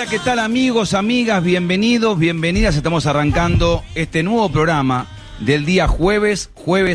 ¿qué tal amigos, amigas? Bienvenidos, bienvenidas. Estamos arrancando este nuevo programa del día jueves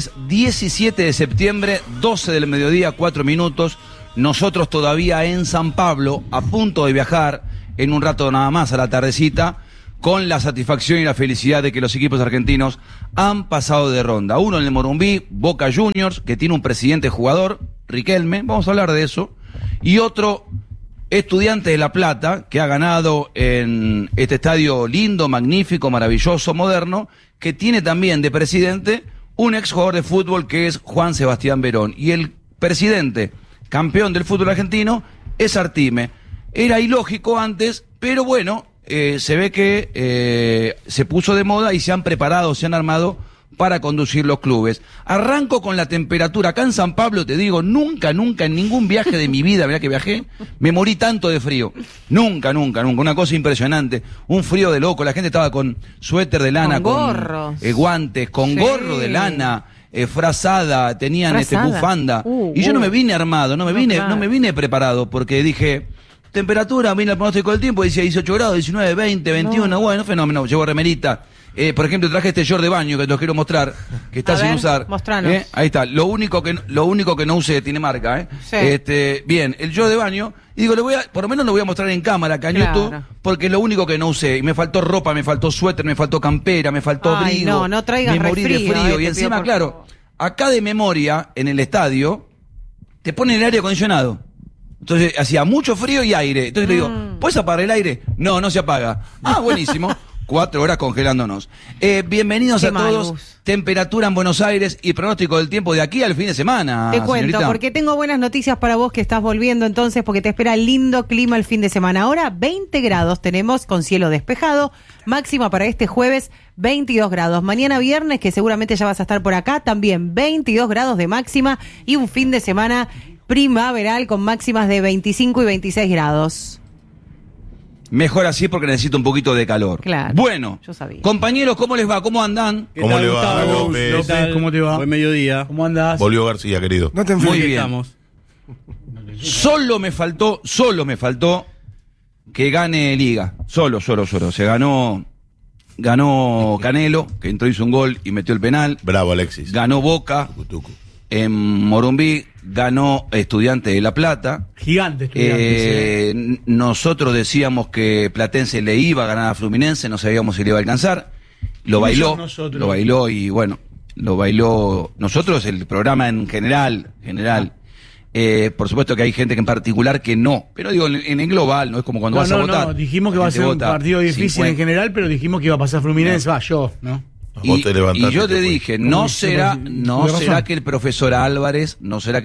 17 de septiembre, 12 del mediodía, 4 minutos. Nosotros todavía en San Pablo, a punto de viajar en un rato nada más a la tardecita, con la satisfacción y la felicidad de que los equipos argentinos han pasado de ronda. Uno en el Morumbí, Boca Juniors, que tiene un presidente jugador, Riquelme, vamos a hablar de eso, y otro Estudiantes de La Plata, que ha ganado en este estadio lindo, magnífico, maravilloso, moderno, que tiene también de presidente un exjugador de fútbol que es Juan Sebastián Verón. Y el presidente, campeón del fútbol argentino, es Artime. Era ilógico antes, pero bueno, se ve que se puso de moda y se han preparado, se han armado para conducir los clubes. Arranco con la temperatura. Acá en San Pablo, te digo, nunca en ningún viaje de mi vida, mirá que viajé, me morí tanto de frío. Nunca. Una cosa impresionante. Un frío de loco. La gente estaba con suéter de lana, con guantes, con gorro de lana, frazada, tenían bufanda. Y yo no me vine armado, no me vine preparado, porque dije, temperatura, vine al pronóstico del tiempo, decía 18 grados, 19, 20, 21, bueno, fenómeno. Llevo remerita. Por ejemplo, traje este short de baño que te los quiero mostrar, que está sin usar. Mostranos. Ahí está. Lo único que no usé, tiene marca, Sí. Bien, el short de baño. Y digo, por lo menos lo voy a mostrar en cámara acá en YouTube, porque es lo único que no usé. Y me faltó ropa, me faltó suéter, me faltó campera, me faltó abrigo. No traigas me morí de frío. Y encima, claro, acá de memoria, en el estadio, te ponen el aire acondicionado. Entonces hacía mucho frío y aire. Entonces le digo, ¿puedes apagar el aire? No se apaga. Ah, buenísimo. 4 horas congelándonos. Bienvenidos a todos. Temperatura en Buenos Aires y pronóstico del tiempo de aquí al fin de semana. Te cuento, señorita, porque tengo buenas noticias para vos que estás volviendo entonces, porque te espera lindo clima el fin de semana. Ahora 20 grados tenemos con cielo despejado, máxima para este jueves 22 grados. Mañana viernes, que seguramente ya vas a estar por acá, también 22 grados de máxima y un fin de semana primaveral con máximas de 25 y 26 grados. Mejor así porque necesito un poquito de calor. Claro. Bueno, yo sabía. Compañeros, ¿cómo les va? ¿Cómo andan? ¿Cómo le va, López? ¿Cómo te va? Buen mediodía. ¿Cómo andás? Volvió García, querido. No te Muy enfríes. bien. Estamos. Solo me faltó que gane Liga. Solo. Se ganó Canelo, que entró, hizo un gol y metió el penal. Bravo, Alexis. Ganó Boca. Tucu. En Morumbí ganó Estudiantes de La Plata. Gigante Estudiantes. Nosotros decíamos que Platense le iba a ganar a Fluminense, no sabíamos si le iba a alcanzar. Lo bailó y bueno, lo bailó nosotros, el programa en general. Por supuesto que hay gente que en particular que no, pero digo, en el global, no es como cuando vas a votar. No, dijimos que va a ser un partido difícil en general, pero dijimos que iba a pasar Fluminense, ¿no? Y yo te dije, no será que el profesor Álvarez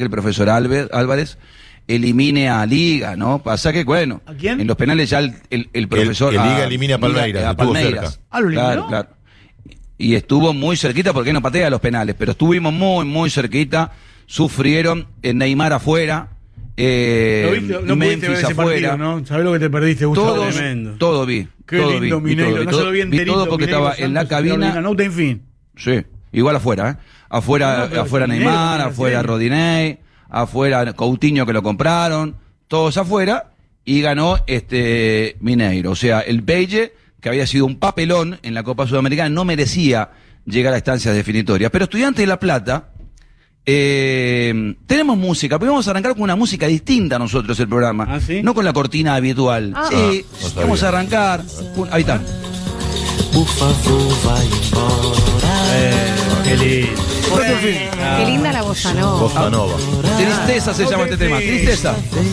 elimine a Liga, ¿no? Pasa que, bueno, ¿a quién? En los penales ya el profesor... El Liga elimina a Palmeiras, estuvo cerca. ¿Lo eliminó? Claro. Y estuvo muy cerquita porque no patea los penales, pero estuvimos muy cerquita, sufrieron, Neymar afuera, no pudiste ver ese partido, ¿no? ¿Sabés lo que te perdiste, Gustavo? Tremendo. Todo vi. Qué lindo Mineiro, no se lo vi enterito. Vi todo porque Mineiro, estaba en la cabina. No, en fin. Sí, igual afuera, Afuera Neymar, afuera Rodinei, afuera Coutinho que lo compraron, todos afuera, y ganó Mineiro. O sea, el Pelle, que había sido un papelón en la Copa Sudamericana, no merecía llegar a instancias definitorias. Pero Estudiantes de La Plata, tenemos música, pero vamos a arrancar con una música distinta nosotros el programa. ¿Ah, sí? No con la cortina habitual. Sí, no vamos a arrancar. Ahí está. Por favor, vai embora. Qué lindo. Qué linda la bossa nova. Bossa Nova. Tristeza se llama este tema. Tristeza.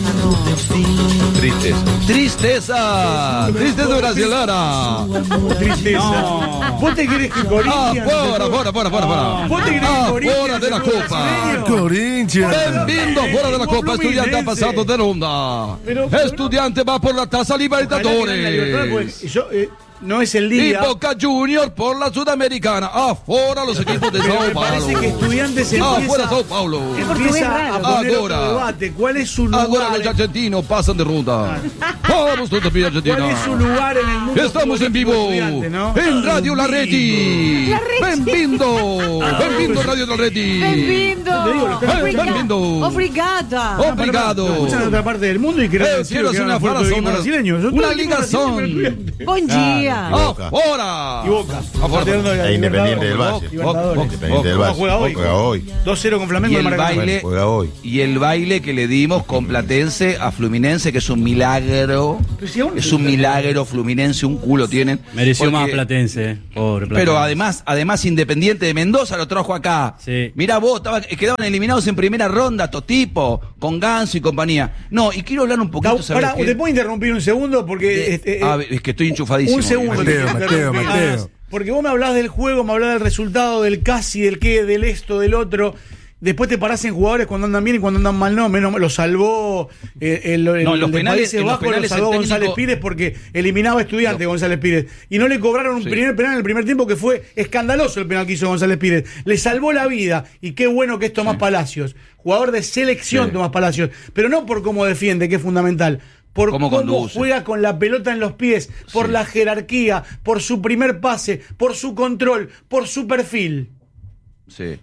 Tristeza brasileña. Tristeza. ¿Vos te querés que Corinthians? Fora. ¿Vos te querés que Corinthians? Fora de la Copa. Corinthians. Bem-vindo fora de la Copa. Estudiante ha pasado de ronda. Estudiante va por la taza Libertadores. no es el día. Y Boca Junior por la Sudamericana. Afuera los equipos de Pero Sao me parece Paulo. que Estudiantes Afuera Sao Paulo. empieza a poner otro Ahora. debate. ¿Cuál es su lugar? Ahora los argentinos pasan de ronda. Vamos todos bien, Argentina. ¿Cuál es su lugar en el mundo? Estamos en vivo Estudiante, ¿no? en Radio La Reti. Benvindo. Benvindo Radio La Reti. Benvindo. Te digo, lo que- Benvindo. Obrigada. Obrigado. Escuchan en otra parte del mundo y quiero Quiero hacer una frase brasileño. Yo una todo el tiempo ligación. brasileño, Estudiante. Buen día. Boca. Afuera. Y Boca. Afuera. Pateando a E Independiente del Libertadores. Valle. Libertadores. Independiente del Boca Valle. juega hoy. Juega hoy. 2-0 con Flamengo Y en el Maracaná. baile, Juega hoy. y el baile que le dimos con Platense a Fluminense, que es un milagro. Pero si aún- Es un milagro, Fluminense, un culo tienen. Mereció Porque- más Platense, pobre Platense. Pero además Independiente de Mendoza lo trajo acá. Sí. Mirá vos, quedaban eliminados en primera ronda, estos tipos, con Ganso y compañía. No, y quiero hablar un poquito, ¿sabes Pará, qué? ¿te puedo interrumpir un segundo? Porque A ver, es que estoy enchufadísimo. un segundo. te Mateo, quiero Mateo, interrumpir. Mateo. Porque vos me hablás del juego, me hablás del resultado, del casi, del qué, del esto, del otro. Después te parás en jugadores cuando andan bien y cuando andan mal no. Menos lo salvó No, en los de penales- Países en los Bajos, lo penales salvó el González técnico- Pires porque eliminaba a Estudiante González Pires. Y no le cobraron un Sí. primer penal en el primer tiempo que fue escandaloso el penal que hizo González Pires. Le salvó la vida. Y qué bueno que es Tomás Palacios. Jugador de selección Sí. Tomás Palacios. Pero no por cómo defiende, que es fundamental. Por Cómo cómo conduce. juega con la pelota en los pies, por Sí. la jerarquía, por su primer pase, por su control, por su perfil. Sí.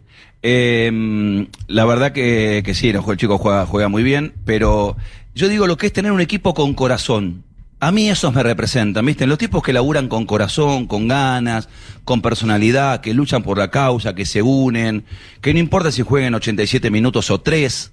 La verdad que sí, el chico juega muy bien, pero yo digo lo que es tener un equipo con corazón. A mí esos me representan, ¿viste? Los tipos que laburan con corazón, con ganas, con personalidad, que luchan por la causa, que se unen, que no importa si jueguen 87 minutos o 3,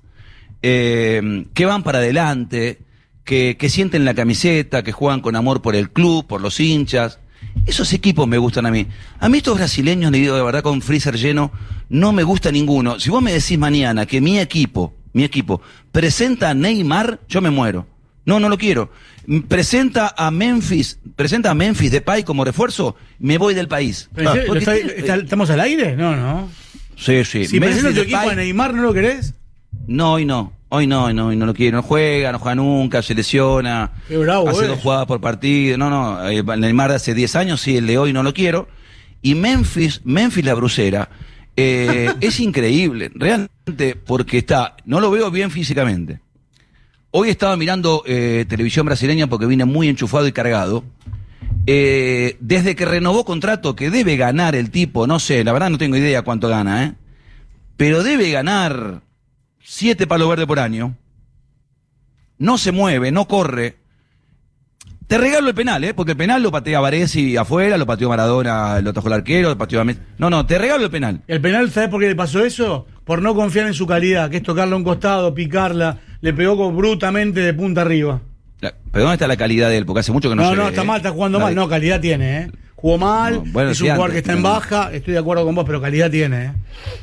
que van para adelante, que sienten la camiseta, que juegan con amor por el club, por los hinchas. Esos equipos me gustan a mí. A mí estos brasileños, le digo de verdad, con freezer lleno, no me gusta ninguno. Si vos me decís mañana que mi equipo presenta a Neymar, yo me muero. No lo quiero. Presenta a Memphis Depay como refuerzo, me voy del país. Pero, Porque ¿estamos al aire? No. Sí. Si presenta tu equipo a Neymar, ¿no lo querés? No, hoy no lo quiere, no juega nunca, se lesiona, Qué bravo, hace 2 jugadas por partido, Neymar de hace 10 años, sí, el de hoy no lo quiero, y Memphis la brusera, es increíble, realmente, porque no lo veo bien físicamente. Hoy estaba mirando televisión brasileña porque vine muy enchufado y cargado, desde que renovó contrato, que debe ganar el tipo, no sé, la verdad no tengo idea cuánto gana, pero debe ganar 7 palos verdes por año, no se mueve, no corre. Te regalo el penal, porque el penal lo patea Varesi afuera, lo pateó Maradona, lo atajó el arquero, lo pateó a Messi. No, te regalo el penal. El penal, ¿sabes por qué le pasó eso? Por no confiar en su calidad, que es tocarla a un costado, picarla, le pegó brutamente de punta arriba. Pero ¿dónde está la calidad de él? Porque hace mucho que no se ve, Está mal, está jugando mal. No, calidad tiene, Jugó mal, No, bueno, es sí, un jugador antes, que está en no. baja, estoy de acuerdo con vos, pero calidad tiene,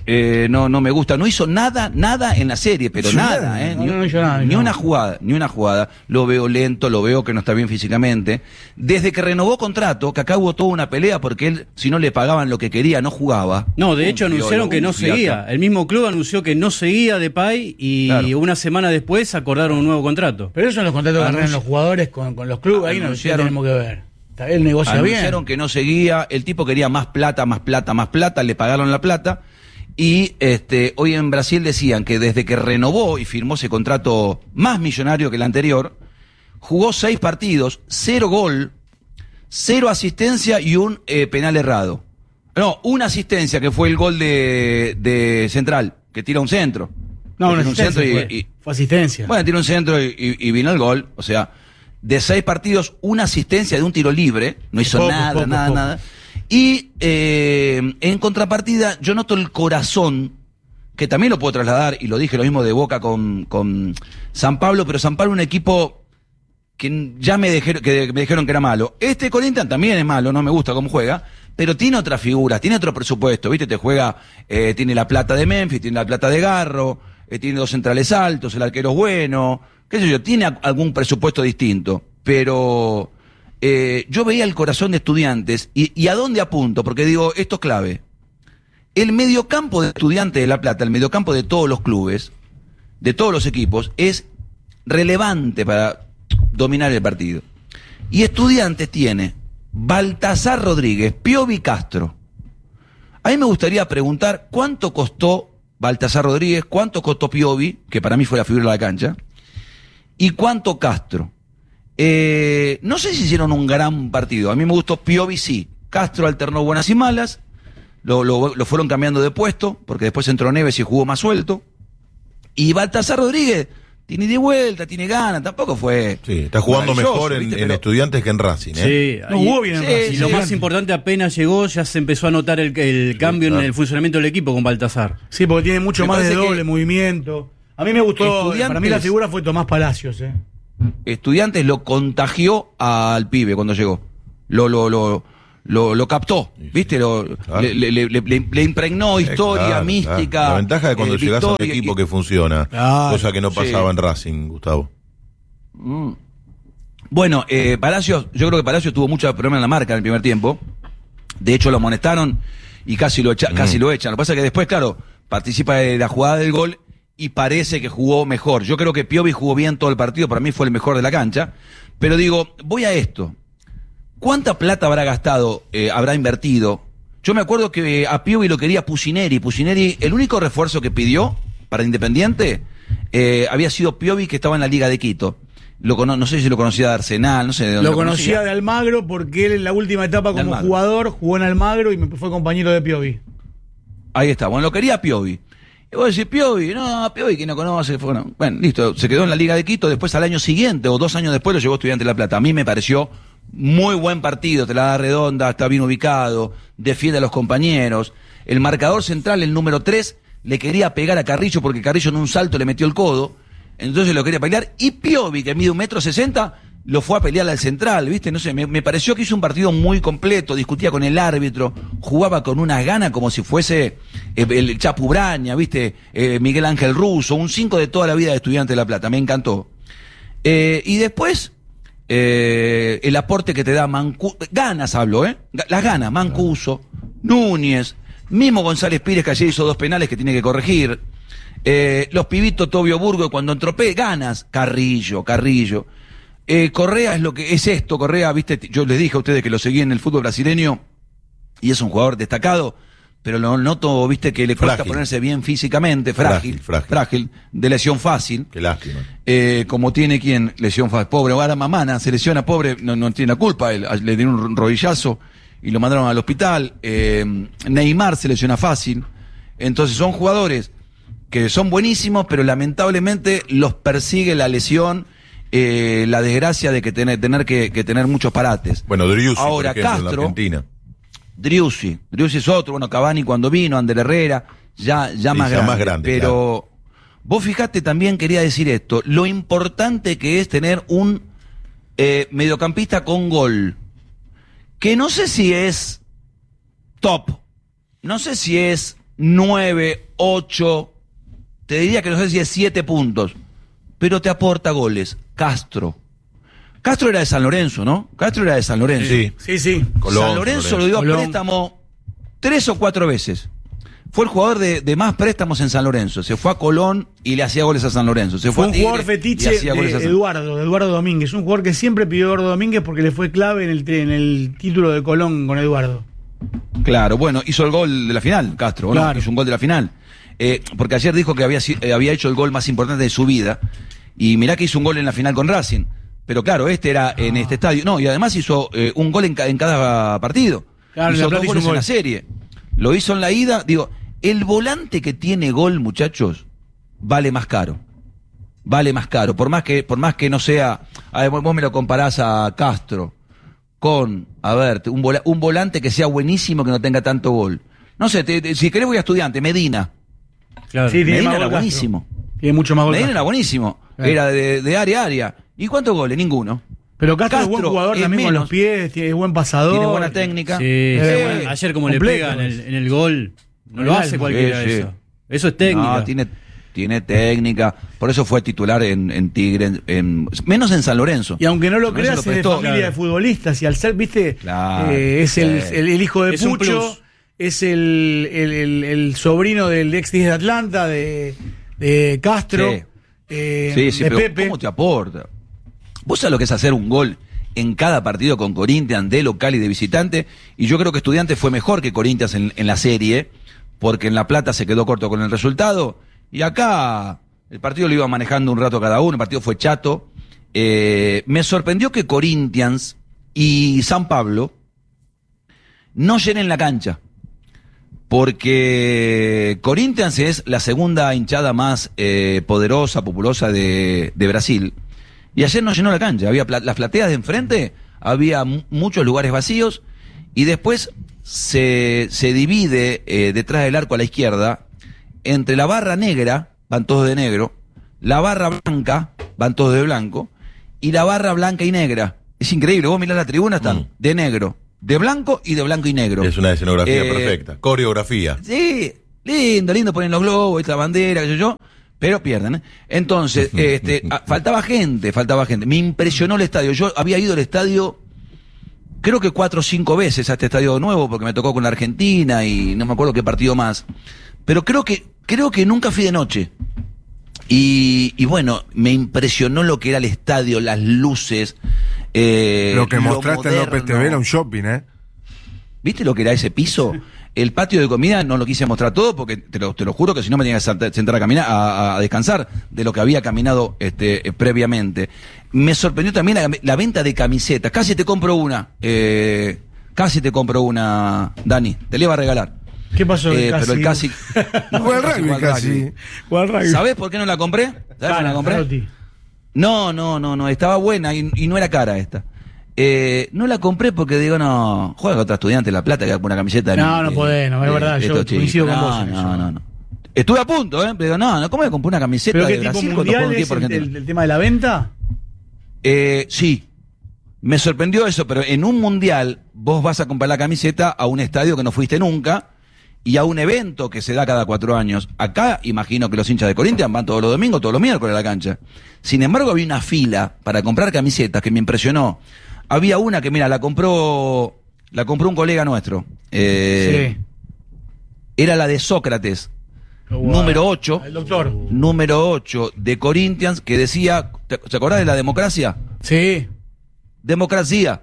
No me gusta. No hizo nada en la serie, pero Hizo nada, nada. Ni, No hizo nada, ni no. una jugada. Lo veo lento, lo veo que no está bien físicamente. Desde que renovó contrato, que acá hubo toda una pelea porque él, si no le pagaban lo que quería, no jugaba. No, de hecho anunciaron que no fiaca. seguía. El mismo club anunció que no seguía Depay y Claro. una semana después acordaron un nuevo contrato. Pero eso son los contratos que arreglan los jugadores con los clubes, ahí no tenemos que ver. Él negocia Anunciaron bien. que no seguía, el tipo quería más plata, le pagaron la plata. Y hoy en Brasil decían que desde que renovó y firmó ese contrato más millonario que el anterior, jugó 6 partidos, 0 gol, 0 asistencia y un penal errado. No, una asistencia que fue el gol de Central, que tira un centro. No, una Tira un centro asistencia fue asistencia. bueno, tira un centro y vino el gol. O sea, de 6 partidos, una asistencia de un tiro libre. No hizo Poco. nada. Y en contrapartida, yo noto el corazón, que también lo puedo trasladar, y lo dije lo mismo de Boca con San Pablo, pero San Pablo es un equipo que ya me dijeron que era malo. Corinthians también es malo, no me gusta cómo juega, pero tiene otras figuras, tiene otro presupuesto, ¿viste? Te juega, tiene la plata de Memphis, tiene la plata de Garro, tiene 2 centrales altos, el arquero es bueno, qué sé yo, tiene algún presupuesto distinto, pero yo veía el corazón de Estudiantes y a dónde apunto, porque digo, esto es clave. El mediocampo de Estudiantes de La Plata, el mediocampo de todos los clubes, de todos los equipos, es relevante para dominar el partido. Y Estudiantes tiene Baltasar Rodríguez, Piovi Castro. A mí me gustaría preguntar cuánto costó Baltasar Rodríguez, cuánto costó Piovi, que para mí fue la figura de la cancha, y cuánto Castro. No sé si hicieron un gran partido. A mí me gustó Piovi, sí. Castro alternó buenas y malas, lo fueron cambiando de puesto, porque después entró Neves y jugó más suelto. Y Baltasar Rodríguez tiene de vuelta, tiene ganas, tampoco fue. Sí, está jugando mejor en Estudiantes que en Racing, ¿eh? Sí, No jugó bien en Racing. Y lo más importante, apenas llegó, ya se empezó a notar el cambio en el funcionamiento del equipo con Baltasar. Sí, porque tiene mucho Me más de parece que doble movimiento. A mí me gustó, para mí la figura fue Tomás Palacios. Estudiantes lo contagió al pibe cuando llegó. Lo captó, ¿viste? Claro. Le impregnó historia, Claro, mística. claro. La ventaja de cuando llegás a un victoria, equipo que funciona, cosa que no pasaba Sí. en Racing, Gustavo. Bueno, Palacios, yo creo que Palacios tuvo muchos problemas en la marca en el primer tiempo. De hecho, lo amonestaron y casi lo echan. Lo que pasa es que después, claro, participa de la jugada del gol y parece que jugó mejor. Yo creo que Piovi jugó bien todo el partido, para mí fue el mejor de la cancha. Pero digo, voy a esto. ¿Cuánta plata habrá gastado, habrá invertido? Yo me acuerdo que a Piovi lo quería Pusineri. Pusineri, el único refuerzo que pidió para Independiente había sido Piovi, que estaba en la Liga de Quito. No sé si lo conocía de Arsenal, no sé de dónde Lo conocía de Almagro porque él en la última etapa como jugador jugó en Almagro y fue compañero de Piovi. Ahí está, bueno, lo quería Piovi. Y vos decís, Piovi, que no conoce. Bueno, listo, se quedó en la Liga de Quito. Después, al año siguiente o 2 años después, lo llevó Estudiante de La Plata. A mí me pareció muy buen partido, te la da redonda, está bien ubicado, defiende a los compañeros. El marcador central, el número 3, le quería pegar a Carrillo porque Carrillo en un salto le metió el codo. Entonces lo quería pelear. Y Piovi, que mide 1,60 m, lo fue a pelear al central, ¿viste? No sé, me pareció que hizo un partido muy completo, discutía con el árbitro, jugaba con unas ganas como si fuese el Chapu Braña, ¿viste? Miguel Ángel Russo, un 5 de toda la vida de Estudiante de La Plata, me encantó. Y después, el aporte que te da ganas hablo, las ganas, Mancuso, Núñez, mismo González Pires, que ayer hizo 2 penales que tiene que corregir, los pibitos Tobio Burgo, cuando entró ganas, Carrillo. Correa es lo que es esto, Correa, viste, yo les dije a ustedes que lo seguí en el fútbol brasileño y es un jugador destacado, pero lo noto, viste, que le cuesta ponerse bien físicamente, frágil, de lesión fácil. Qué lástima. Como tiene quien, lesión fácil, pobre, ahora Mamana se lesiona, pobre, no tiene la culpa, le dieron un rodillazo y lo mandaron al hospital. Neymar se lesiona fácil, entonces son jugadores que son buenísimos, pero lamentablemente los persigue la lesión, la desgracia de que tener que tener muchos parates. Bueno, Driussi, ahora, por ejemplo, Castro, en la Argentina. Driussi es otro, bueno, Cavani cuando vino, Ander Herrera, ya más grande. Pero vos fijate, también quería decir esto, lo importante que es tener un mediocampista con gol, que no sé si es top, no sé si es 9, 8, te diría que no sé si es 7 puntos, pero te aporta goles. Castro era de San Lorenzo, ¿no? Sí. Colón, San Lorenzo lo dio a préstamo 3 o 4 veces. Fue el jugador de más préstamos en San Lorenzo. Se fue a Colón y le hacía goles a San Lorenzo. Se fue un jugador fetiche de Eduardo Domínguez. Un jugador que siempre pidió Eduardo Domínguez porque le fue clave en el título de Colón con Eduardo. Claro, bueno, hizo el gol de la final, Castro, ¿no? Hizo un gol de la final. Porque ayer dijo que había hecho el gol más importante de su vida. Y mirá que hizo un gol en la final con Racing. Pero claro, este era en este estadio. No, y además hizo un gol en cada partido. Claro, hizo 2 goles en la serie. Lo hizo en la ida. Digo, el volante que tiene gol, muchachos, vale más caro. Por más que no sea. A ver, vos me lo comparás a Castro con, a ver, un volante que sea buenísimo, que no tenga tanto gol. No sé, si querés voy a Estudiante, Medina. Claro. Sí, Medina era buenísimo. Tiene mucho más gol. Medina era buenísimo. Era de área a área. ¿Y cuántos goles? Ninguno. Pero Castro es buen jugador también con los pies, es buen pasador. Tiene buena técnica. Sí, ayer como completo, le pega en el gol, no lo hace cualquiera eso. Eso es técnica. No, tiene técnica. Por eso fue titular en Tigre, menos en San Lorenzo. Y aunque no lo creas, es de familia de futbolistas. Y al ser, viste, es el hijo de Pucho, es el sobrino del ex 10 de Atlanta, de Castro, Sí, de pero Pepe. ¿cómo te aporta? ¿Vos sabés lo que es hacer un gol en cada partido con Corinthians, de local y de visitante, y yo creo que Estudiantes fue mejor que Corinthians en la serie, porque en La Plata se quedó corto con el resultado, y acá el partido lo iba manejando un rato cada uno, el partido fue chato. Me sorprendió que Corinthians y San Pablo no llenen la cancha, porque Corinthians es la segunda hinchada más poderosa, populosa de Brasil, y ayer no llenó la cancha. Había las plateas de enfrente, había muchos lugares vacíos, y después se divide detrás del arco a la izquierda, entre la barra negra, van todos de negro, la barra blanca, van todos de blanco, y la barra blanca y negra. Es increíble, vos mirás la tribuna, están de negro, de blanco y negro. Es una escenografía perfecta, coreografía. Sí, lindo, ponen los globos, esta bandera, qué sé yo, pero pierden, ¿eh? Entonces, faltaba gente. Me impresionó el estadio. Yo había ido al estadio, creo que 4 o 5 veces a este estadio nuevo, porque me tocó con la Argentina y no me acuerdo qué partido más. Pero creo que nunca fui de noche. Y bueno, me impresionó lo que era el estadio, las luces. Lo que mostraste en López TV era un shopping, ¿eh? ¿Viste lo que era ese piso? El patio de comida no lo quise mostrar todo porque te lo juro que si no me tenía que sentar a caminar, a descansar de lo que había caminado previamente. Me sorprendió también la venta de camisetas. Casi te compro una, Dani, te la iba a regalar. ¿Qué pasó? Pero el casi. Fue al rugby casi. ¿Sabés por qué no la compré? ¿Sabés por qué no la compré? No, estaba buena y no era cara esta. No la compré porque digo, no, juega contra Estudiantes La Plata que da por una camiseta. No podés, no, es verdad, yo coincido con vos. No. Estuve a punto, pero digo, no, ¿cómo voy a comprar una camiseta de Brasil? ¿Pero qué tipo mundial es el tema de la venta? Sí. Me sorprendió eso, pero en un mundial vos vas a comprar la camiseta a un estadio que no fuiste nunca y a un evento que se da cada 4 años. Acá imagino que los hinchas de Corinthians van todos los domingos, todos los miércoles a la cancha. Sin embargo, había una fila para comprar camisetas que me impresionó. Había una que, mira, la compró un colega nuestro. Sí. Era la de Sócrates, número 8. El doctor. Número 8 de Corinthians, que decía, ¿se acordás de la democracia? Sí. Democracia.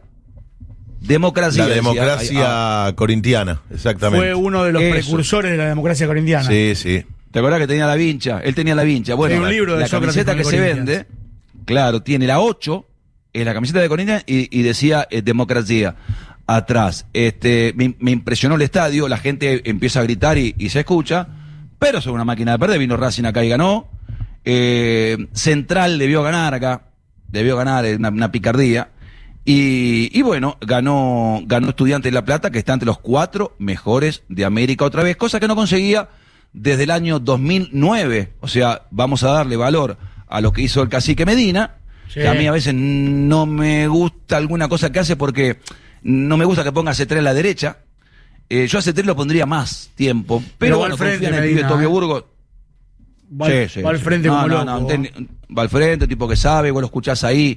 La democracia corintiana, exactamente. Fue uno de los precursores de la democracia corintiana. Sí. ¿Te acordás que tenía la vincha? Él tenía la vincha. Bueno, un libro de la camiseta que se vende, claro, tiene la 8, es la camiseta de Corinthians y decía democracia atrás. Me impresionó el estadio, la gente empieza a gritar y se escucha, pero son una máquina de perder. Vino Racing acá y ganó. Central debió ganar acá, una picardía. Y bueno, ganó Estudiantes de La Plata, que está entre los 4 mejores de América otra vez, cosa que no conseguía desde el año 2009. O sea, vamos a darle valor a lo que hizo el Cacique Medina, que a mí a veces no me gusta alguna cosa que hace porque no me gusta que ponga C3 a la derecha. Yo a C3 lo pondría más tiempo, pero bueno, confía en el pibe Tobio Burgos. Va al frente como loco. Va al frente, tipo que sabe, vos lo escuchás ahí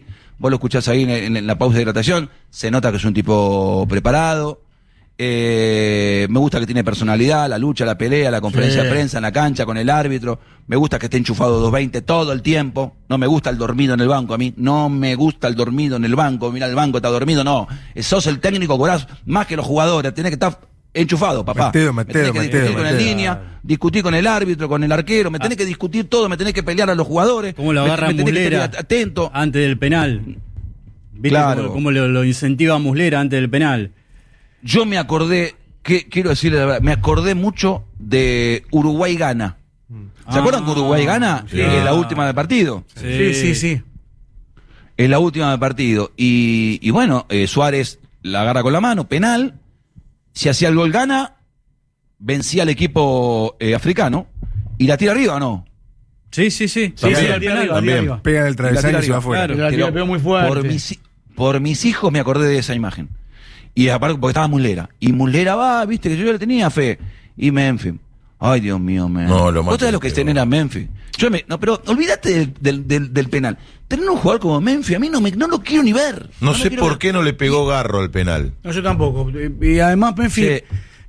en la pausa de hidratación, se nota que es un tipo preparado. Me gusta que tiene personalidad, la lucha, la pelea, la conferencia de prensa en la cancha con el árbitro. Me gusta que esté enchufado 220 todo el tiempo. No me gusta el dormido en el banco a mí. No me gusta el dormido en el banco. Mira, el banco está dormido. No. Sos el técnico, cobrás más que los jugadores. Tenés que estar enchufado, papá. Me tenés que discutir con el línea, discutir con el árbitro, con el arquero. Me tenés que discutir todo. Me tenés que pelear a los jugadores. ¿Cómo lo agarra Muslera atento antes del penal? ¿Viste? Claro. ¿Cómo lo incentiva Muslera antes del penal? Yo me acordé, quiero decirle la verdad, me acordé mucho de Uruguay-Gana. ¿Se acuerdan que Uruguay gana? Sí. Es la última del partido. Sí. Es la última del partido. Y bueno, Suárez la agarra con la mano, penal. Si hacía el gol gana, vencía al equipo africano. ¿Y la tira arriba o no? Sí. También, la tira arriba. Pega en el travesaño y se va afuera. Claro, la pegó muy fuerte. Por mis hijos me acordé de esa imagen. Y aparte porque estaba Muslera. Y Muslera va, viste, que yo le tenía fe. Y Memphis. Ay, Dios mío, man. No, lo más. ¿Vos sabés lo que es tener a Memphis? No, pero olvídate del penal. Tener un jugador como Memphis, a mí no lo quiero ni ver. No sé por qué no le pegó garro al penal. No, yo tampoco. Y además Memphis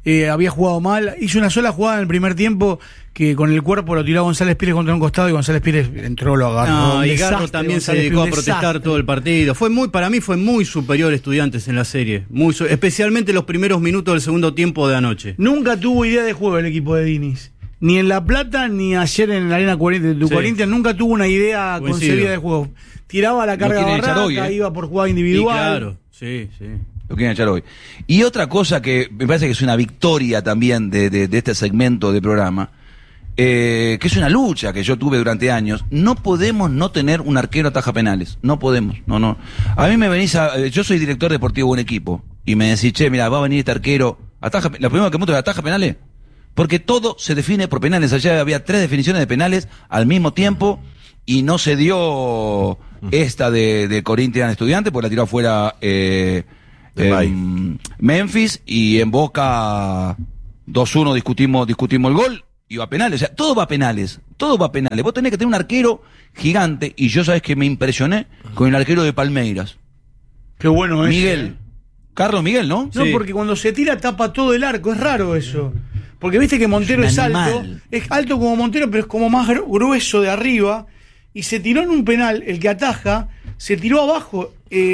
había jugado mal, hizo una sola jugada en el primer tiempo que con el cuerpo lo tiró González Pires contra un costado y González Pires entró, lo agarró. Y Garro también se dedicó a protestar todo el partido. Para mí fue muy superior Estudiantes en la serie, especialmente los primeros minutos del segundo tiempo de anoche. Nunca tuvo idea de juego el equipo de Diniz. Ni en La Plata, ni ayer en la Arena Corinthians, nunca tuvo una idea concebida de juego. Tiraba la carga barraca, iba por jugada individual. Y claro, sí. Lo quieren echar hoy. Y otra cosa que me parece que es una victoria también de este segmento de programa, que es una lucha que yo tuve durante años. No podemos no tener un arquero ataja penales. No podemos, no. A mí me venís yo soy director deportivo de un equipo y me decís, che, mira, va a venir este arquero, ataja, lo primero que monto es ataja penales. Porque todo se define por penales. Allá había 3 definiciones de penales al mismo tiempo y no se dio esta de Corinthians Estudiantes, porque la tiró afuera Memphis, y en Boca 2-1 discutimos el gol y va a penales. O sea, todo va a penales. Vos tenés que tener un arquero gigante, y yo sabés que me impresioné con el arquero de Palmeiras. Qué bueno es. Miguel. Carlos Miguel, ¿no? No, porque cuando se tira tapa todo el arco, es raro eso. Porque viste que Montero es alto, es alto como Montero, pero es como más grueso de arriba, y se tiró en un penal, el que ataja, se tiró abajo,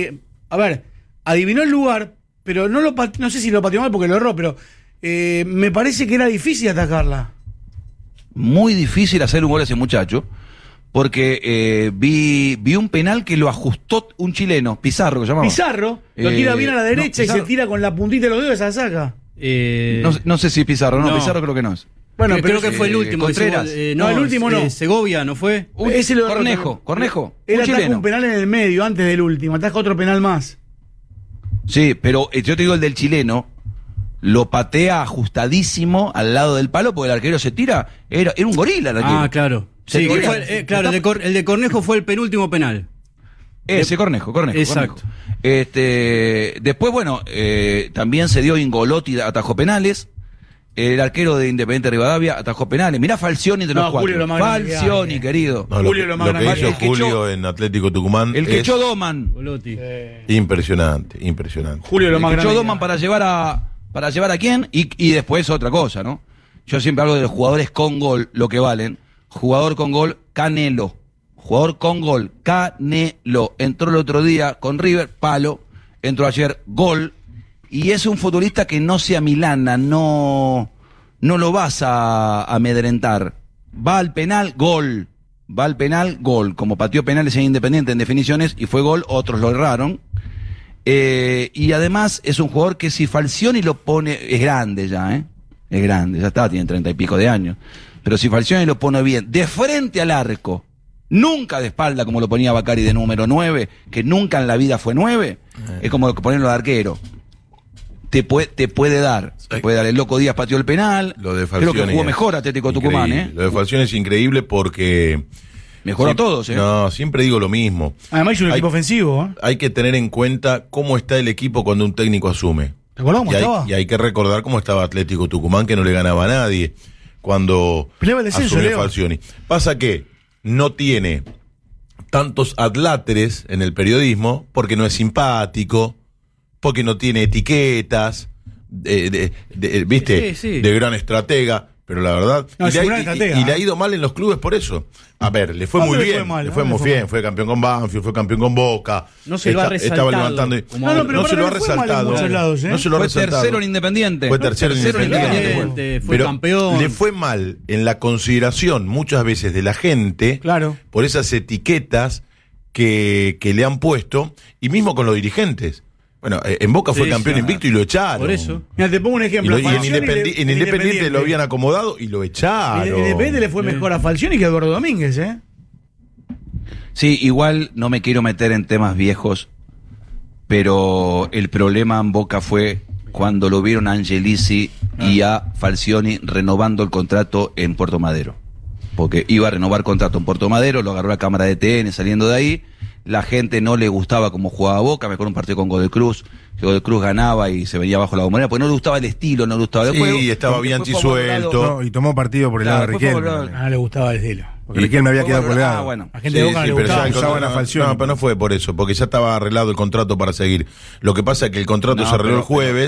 adivinó el lugar, pero no sé si lo pateó mal porque lo erró, pero me parece que era difícil atajarla. Muy difícil hacer un gol a ese muchacho, porque vi un penal que lo ajustó un chileno, Pizarro, que llamaba. Pizarro, lo tira bien a la derecha y se tira con la puntita de los dedos y se la saca. No sé si Pizarro, Pizarro creo que no es. Bueno, creo que fue el último. Contreras. El último no. Segovia, ¿no fue? Ese lo Cornejo. Él ataca un penal en el medio, antes del último, ataca otro penal más. Sí, pero yo te digo, el del chileno lo patea ajustadísimo al lado del palo, porque el arquero se tira, era un gorila el arquero. Claro. Sí, el de Cornejo fue el penúltimo penal. Ese Cornejo. Exacto. Después, también se dio Ingolotti, atajó penales. El arquero de Independiente Rivadavia atajó penales. Mirá Falcioni de los 4. Falcioni, querido. No, Julio lo que hizo Julio en Atlético Tucumán. El que echó Doman. Impresionante. Julio lo más grande. Echó Doman para llevar a quién, y después otra cosa, ¿no? Yo siempre hablo de los jugadores con gol, lo que valen. Jugador con gol, Canelo. Jugador con gol, Canelo. Entró el otro día con River, palo. Entró ayer, gol. Y es un futbolista que no se amilana, no lo vas a amedrentar. Va al penal, gol. Como pateó penales en Independiente en definiciones y fue gol, otros lo erraron. Y además es un jugador que si Falcioni lo pone, es grande ya, es grande, ya está, tiene 30 y pico de años. Pero si Falcioni lo pone bien, de frente al arco, nunca de espalda como lo ponía Bacari de número 9, que nunca en la vida fue 9, es como ponerlo de arquero. Te puede dar. El Loco Díaz pateó el penal. Lo de Falcioni, creo que jugó mejor Atlético Tucumán, Lo de Falcioni es increíble porque mejoró a todos, No, siempre digo lo mismo. Además es un equipo ofensivo, Hay que tener en cuenta cómo está el equipo cuando un técnico asume. ¿Te acordás cómo estaba? Y hay que recordar cómo estaba Atlético Tucumán, que no le ganaba a nadie cuando asume Falcioni. Pasa que no tiene tantos adláteres en el periodismo porque no es simpático, porque no tiene etiquetas, ¿viste? Sí. De gran estratega, pero la verdad... y le ha ido mal en los clubes por eso. A ver, le fue muy bien, le fue muy bien, fue campeón con Banfield, fue campeón con Boca. No se lo ha resaltado. Estaba levantando... No se lo ha resaltado. No se lo ha resaltado. Fue tercero en Independiente. Fue tercero en Independiente. Fue campeón. Le fue mal en la consideración muchas veces de la gente, por esas etiquetas que le han puesto, y mismo con los dirigentes. Bueno, en Boca fue campeón invicto y lo echaron. Por eso. Mira, te pongo un ejemplo. Y en Independiente lo habían acomodado y lo echaron. En Independiente le fue mejor a Falcioni que a Eduardo Domínguez, Sí, igual no me quiero meter en temas viejos, pero el problema en Boca fue cuando lo vieron a Angelici y a Falcioni renovando el contrato en Puerto Madero. Porque iba a renovar contrato en Puerto Madero, lo agarró la cámara de TN saliendo de ahí. La gente no le gustaba cómo jugaba Boca, mejor un partido con Godoy Cruz, que Godoy Cruz ganaba y se venía abajo la bombonera, porque no le gustaba el estilo, no le gustaba el juego. Sí, estaba Bianchi suelto. Y tomó partido por el lado de Riquelme. No le gustaba el estilo. Porque Riquelme había quedado colgado. Bueno. La gente de Boca no le gustaba. Usaban a Falcioni. No, pero no fue por eso, porque ya estaba arreglado el contrato para seguir. Lo que pasa es que el contrato se arregló el jueves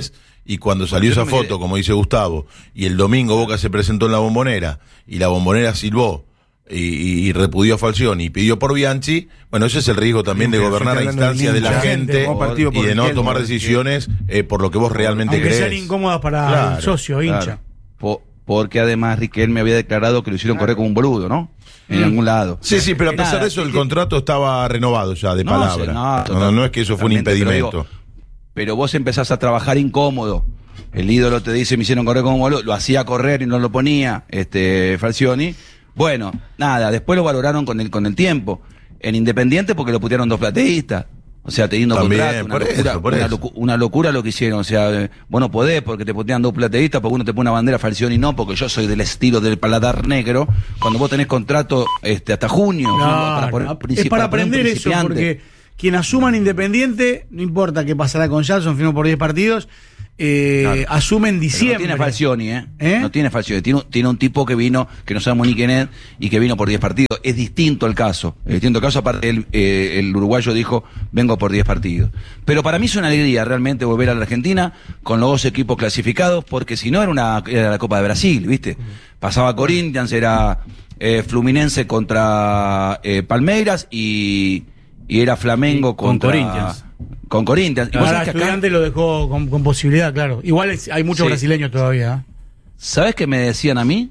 Y cuando salió esa foto, como dice Gustavo, y el domingo Boca se presentó en la Bombonera, y la Bombonera silbó, y repudió a Falcioni y pidió por Bianchi, bueno, ese es el riesgo también de gobernar a instancia de la gente y de no tomar decisiones por lo que vos realmente crees. Aunque sean incómodas para el socio, hincha. Porque además Riquelme había declarado que lo hicieron correr como un boludo, ¿no? En algún lado. Sí, pero a pesar de eso el contrato estaba renovado ya de palabra. No es que eso fue un impedimento. Pero vos empezás a trabajar incómodo. El ídolo te dice, me hicieron correr como un boludo, lo hacía correr y no lo ponía Falcioni. Bueno, nada, después lo valoraron con el tiempo. En Independiente porque lo putearon 2 plateístas. O sea, teniendo también, contrato, una locura lo que hicieron. O sea, vos no podés porque te putean 2 plateístas, porque uno te pone una bandera Falcioni no, porque yo soy del estilo del paladar negro. Cuando vos tenés contrato hasta junio. Es para aprender eso, porque quien asuma en Independiente, no importa qué pasará con Jackson, firmó por 10 partidos, asume en diciembre. No tiene Falcioni, No tiene Falcioni. Tiene un tipo que vino, que no sabemos ni quién es, y que vino por 10 partidos. Es distinto el caso. Aparte el uruguayo dijo, vengo por 10 partidos. Pero para mí es una alegría realmente volver a la Argentina con los 2 equipos clasificados, porque si no era la Copa de Brasil, ¿viste? Pasaba Corinthians, era Fluminense contra Palmeiras y era Flamengo contra Corinthians. Con Corinthians. Ahora Estudiantes lo dejó con posibilidad, claro. Igual hay muchos brasileños todavía. ¿Sabes qué me decían a mí?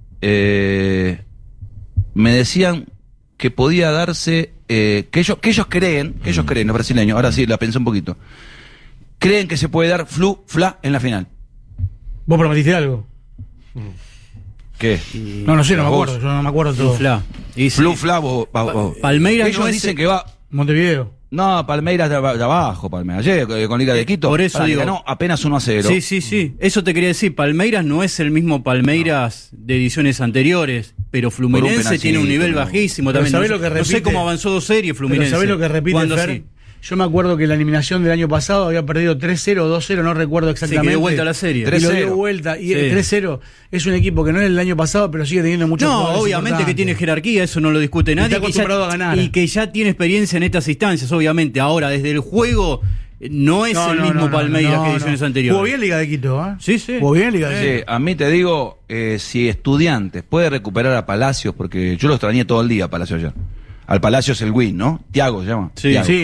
Me decían que podía darse, que ellos creen, los brasileños, ahora sí, la pensé un poquito, creen que se puede dar fla en la final. ¿Vos prometiste algo? ¿Qué? No sé, no me acuerdo, yo no me acuerdo todo. Fla, vos. Palmeiras ellos dicen que va... Montevideo. No, Palmeiras de abajo, Palmeiras. Ayer con Liga de Quito. Por eso digo. Ganó apenas 1-0. Sí. Eso te quería decir. Palmeiras no es el mismo Palmeiras de ediciones anteriores, pero Fluminense tiene un nivel bajísimo también. No sé cómo avanzó 2 series Fluminense. ¿Sabés lo que repite Fer? Yo me acuerdo que la eliminación del año pasado había perdido 3-0 o 2-0, no recuerdo exactamente. Sí, que dio vuelta a la serie. 3-0. Y lo dio vuelta. Y 3-0 es un equipo que no es el año pasado, pero sigue teniendo muchos jugadores obviamente que tiene jerarquía, eso no lo discute nadie. Está acostumbrado a ganar. Y que ya tiene experiencia en estas instancias, obviamente. Ahora, desde el juego, no es el mismo Palmeiras que ediciones anteriores. Jugó bien Liga de Quito, ¿eh? Sí. Jugó bien Liga de Quito. Sí, a mí te digo, si Estudiantes puede recuperar a Palacios, porque yo lo extrañé todo el día a Palacios ayer. Al Palacios el win, ¿no? Thiago se llama. Sí. Thiago.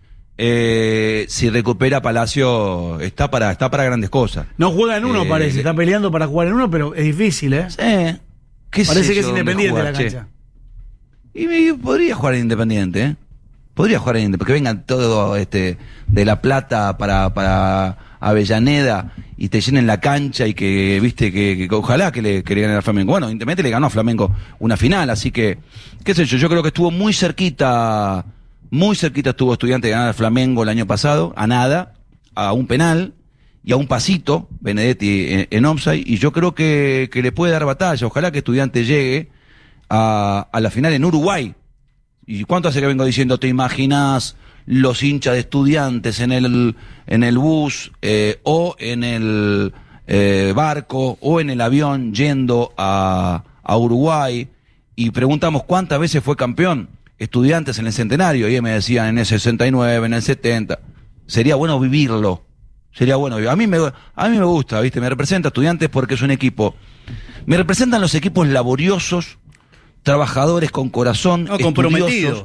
Si recupera Palacio está para grandes cosas. No juega en uno, parece, está peleando para jugar en uno, pero es difícil, parece que es Independiente la cancha. Y podría jugar en Independiente, Podría jugar en Independiente, porque vengan todos de La Plata para Avellaneda y te llenen la cancha y que viste que ojalá que le ganen al Flamengo. Bueno, Independiente le ganó a Flamengo una final, así que qué sé yo creo que estuvo muy cerquita estuvo Estudiante de ganar al Flamengo el año pasado, a nada, a un penal y a un pasito, Benedetti en offside, y yo creo que le puede dar batalla. Ojalá que Estudiante llegue a la final en Uruguay. ¿Y cuánto hace que vengo diciendo, te imaginas los hinchas de Estudiantes en el bus o en el barco o en el avión yendo a Uruguay? Y preguntamos cuántas veces fue campeón Estudiantes en el centenario, y me decían en el 69, en el 70. Sería bueno vivirlo. A mí me gusta, ¿viste? Me representa Estudiantes porque es un equipo. Me representan los equipos laboriosos, trabajadores con corazón, comprometidos,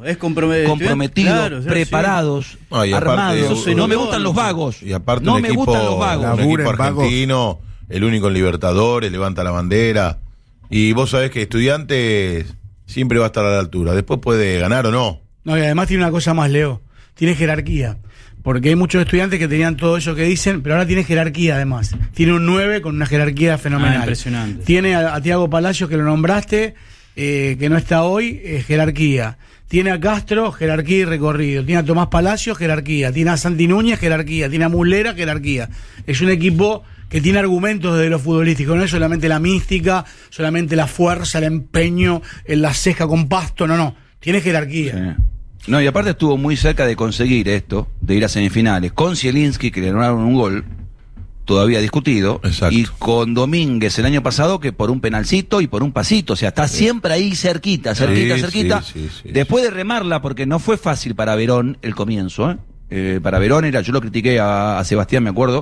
claro, preparados, armados. No me gustan los vagos. Y aparte un equipo argentino, el único en Libertadores, levanta la bandera. Y vos sabés que Estudiantes siempre va a estar a la altura. Después puede ganar o no. No, y además tiene una cosa más, Leo. Tiene jerarquía. Porque hay muchos estudiantes que tenían todo eso que dicen, pero ahora tiene jerarquía además. Tiene un 9 con una jerarquía fenomenal. Impresionante. Tiene a Thiago Palacios, que lo nombraste, que no está hoy, jerarquía. Tiene a Castro, jerarquía y recorrido. Tiene a Tomás Palacios, jerarquía. Tiene a Santi Núñez, jerarquía. Tiene a Muslera, jerarquía. Es un equipo que tiene argumentos desde lo futbolístico, no es solamente la mística, solamente la fuerza, el empeño, la ceja con pasto, no, tiene jerarquía. Sí. No, y aparte estuvo muy cerca de conseguir esto, de ir a semifinales, con Zielinski, que le ganaron un gol, todavía discutido, exacto, y con Domínguez el año pasado, que por un penalcito y por un pasito, o sea, está siempre ahí cerquita. Sí. Después de remarla, porque no fue fácil para Verón el comienzo, para Verón yo lo critiqué a Sebastián, me acuerdo,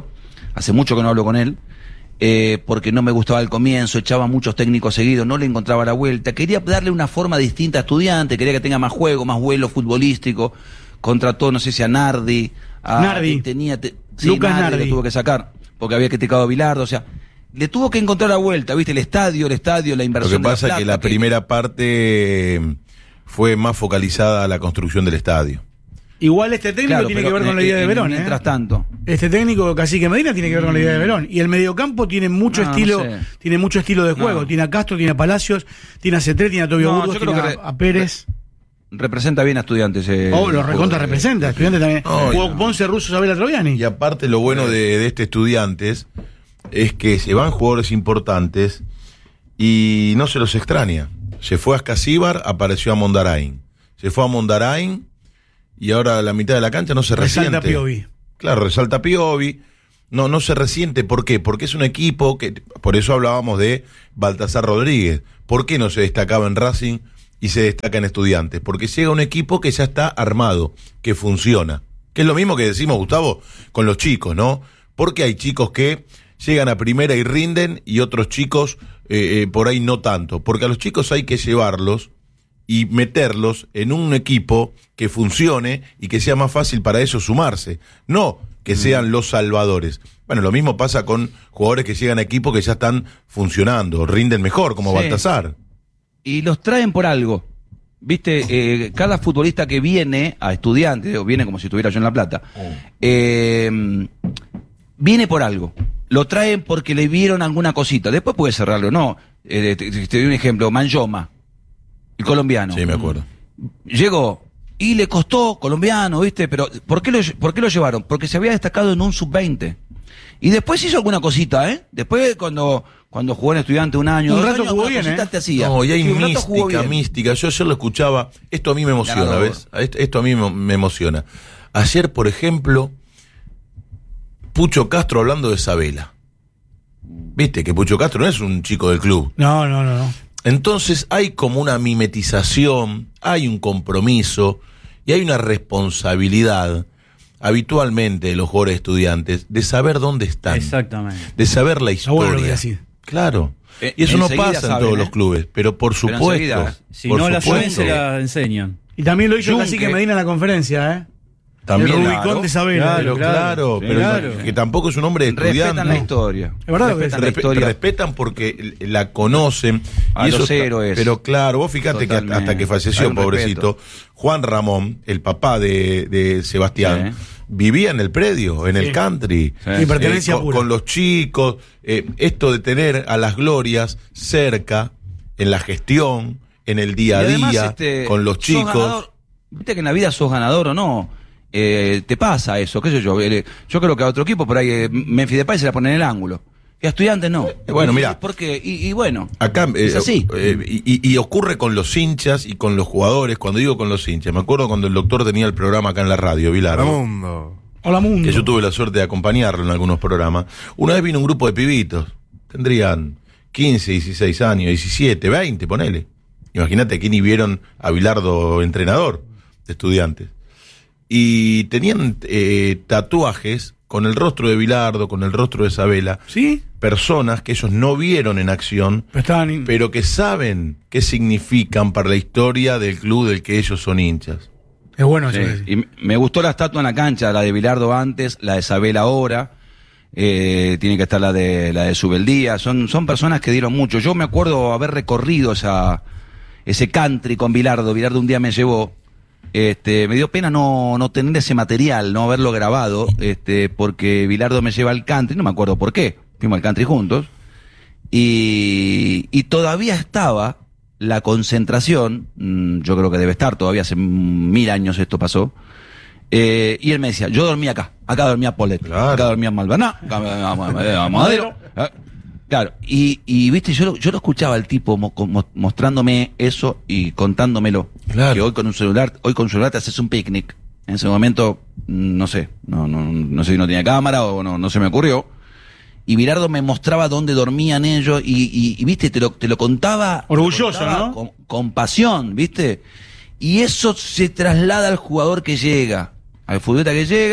hace mucho que no hablo con él, porque no me gustaba el comienzo, echaba muchos técnicos seguidos, no le encontraba la vuelta, quería darle una forma distinta a Estudiantes, quería que tenga más juego, más vuelo futbolístico, contrató, no sé si a Nardi, Lucas Nardi Nardi lo tuvo que sacar, porque había criticado a Bilardo, o sea, le tuvo que encontrar la vuelta, ¿viste? El estadio, la inversión. Lo que pasa es que la primera parte fue más focalizada a la construcción del estadio. Igual este técnico tiene que ver con la idea de Verón. Mientras tanto. Este técnico, Cacique Medina, tiene que ver con la idea de Verón. Y el mediocampo tiene mucho estilo, tiene mucho estilo de juego. Tiene a Castro, tiene a Palacios, tiene a Cetré, tiene a Tobio Burgos, tiene a Pérez. Representa bien a Estudiantes. Lo recontra representa. Estudiantes también. Jugó Ponce, Russo, Sabela, Troviani. Y aparte lo bueno de este Estudiantes es que se van jugadores importantes y no se los extraña. Se fue a Escasíbar, apareció a Mondarain. Se fue a Mondarain y ahora la mitad de la cancha no se resiente. Resalta Piovi. Claro, resalta Piovi. No se resiente. ¿Por qué? Porque es un equipo que, por eso hablábamos de Baltasar Rodríguez. ¿Por qué no se destacaba en Racing y se destaca en Estudiantes? Porque llega un equipo que ya está armado, que funciona. Que es lo mismo que decimos, Gustavo, con los chicos, ¿no? Porque hay chicos que llegan a primera y rinden y otros chicos por ahí no tanto. Porque a los chicos hay que llevarlos y meterlos en un equipo que funcione y que sea más fácil para ellos sumarse. No que sean los salvadores. Bueno, lo mismo pasa con jugadores que llegan a equipos que ya están funcionando, rinden mejor, como Baltasar. Y los traen por algo. Viste, cada futbolista que viene a Estudiantes, o viene como si estuviera yo en La Plata, viene por algo. Lo traen porque le vieron alguna cosita. Después puede cerrarlo, ¿no? Te doy un ejemplo, Manjoma, el colombiano. Sí, me acuerdo. Llegó y le costó, colombiano, ¿viste? Pero ¿por qué lo llevaron? Porque se había destacado en un sub-20. Y después hizo alguna cosita, ¿eh? Después cuando jugó en Estudiante un año, un rato jugó bien, te hacía. No, y hay mística. Yo lo escuchaba. Esto a mí me emociona, ¿ves? Esto a mí me emociona. Ayer, por ejemplo, Pucho Castro hablando de Sabela. Viste que Pucho Castro no es un chico del club. No. Entonces hay como una mimetización, hay un compromiso y hay una responsabilidad habitualmente de los jugadores Estudiantes de saber dónde están. Exactamente. De saber la historia. Claro. Y eso no pasa en todos los clubes, pero por supuesto. Si no la saben, se la enseñan. Y también lo hizo Cacique Medina en la conferencia, ¿eh? También, el Rubicón de Sabela. Claro, pero que tampoco es un hombre de Estudiantes. Respetan la historia. Es verdad respetan porque la conocen. A y los héroes. Pero claro, vos fíjate que hasta que falleció, pobrecito, Juan Ramón, el papá de Sebastián, vivía en el predio, en el country. Y pertenencia con los chicos. Esto de tener a las glorias cerca, en la gestión, en el día a día, con los chicos. Viste que en la vida sos ganador o no. Te pasa eso, qué sé yo. Yo creo que a otro equipo por ahí Memphis Depay se la pone en el ángulo. Y a Estudiantes no. Bueno, mira. Porque, y bueno. Acá es así. Y ocurre con los hinchas y con los jugadores. Cuando digo con los hinchas, me acuerdo cuando el doctor tenía el programa acá en la radio, Bilardo. Hola Mundo. Que yo tuve la suerte de acompañarlo en algunos programas. Una vez vino un grupo de pibitos. Tendrían 15, 16 años, 17, 20, ponele. Imagínate que ni vieron a Bilardo entrenador de Estudiantes. Y tenían tatuajes con el rostro de Bilardo, con el rostro de Sabela. ¿Sí? Personas que ellos no vieron en acción, pero que saben qué significan para la historia del club del que ellos son hinchas. Es bueno eso. Y me gustó la estatua en la cancha, la de Bilardo antes, la de Sabela ahora. Tiene que estar la de Subeldía. Son personas que dieron mucho. Yo me acuerdo haber recorrido ese country con Bilardo. Bilardo un día me llevó. Me dio pena no tener ese material, no haberlo grabado, porque Bilardo me lleva al country, no me acuerdo por qué, fuimos al country juntos, y todavía estaba la concentración, yo creo que debe estar, todavía hace 1000 años esto pasó, y él me decía, yo dormía acá dormía Polet, acá dormía Malvaná, acá Madero, claro, y viste, yo lo escuchaba al tipo mostrándome eso y contándomelo. Claro. Que hoy con un celular te haces un picnic. En ese momento, no sé si no tenía cámara o no se me ocurrió. Y Bilardo me mostraba dónde dormían ellos y viste, te lo contaba. Orgulloso, ¿no? Con pasión, viste. Y eso se traslada al jugador que llega, al futbolista que llega,